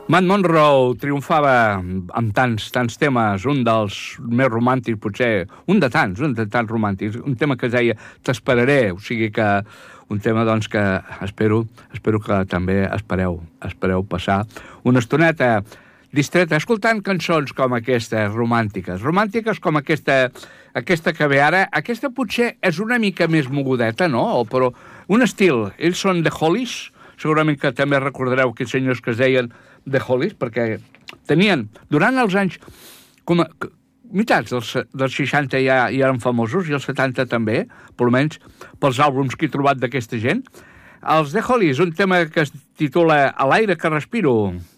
Matt Monro triomfava amb tants temes, un dels més romàntics, potser, un de tants romàntics, un tema que es deia T'esperaré, o sigui que un tema doncs que espero que també espereu passar una estoneta distreta escoltant cançons com aquestes, romàntiques com aquesta que ve ara. Aquesta potser és una mica més mogudeta, no? Però un estil, ells són The Hollies, segurament que també recordareu aquests senyors que es deien The Hollies, perquè tenien, durant els anys, com a mitats dels 60 ja eren famosos, i els 70 també, per almenys pels àlbums que he trobat d'aquesta gent. Els The Hollies, un tema que es titula A l'aire que respiro.